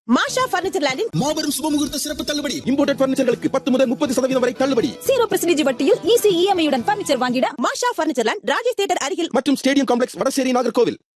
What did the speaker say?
மாஷா furniture லேண்டில் மாபெரும் சுபமுகூர்த்த சிறப்பு தள்ளுபடி. இம்போர்ட்டட் பர்னிச்சர்களுக்கு 10 முதல் 30% வரை தள்ளுபடி. 0% வட்டியில் ஈஸி இஎம்ஐ உடன் பர்னிச்சர் வாங்கிட மாஷா பர்னிச்சர் லேண்ட் ராஜேஷ் தியேட்டர் அருகில் மற்றும் ஸ்டேடியம் காம்ப்ளெக்ஸ் வடசேரி நாகர்கோவில்.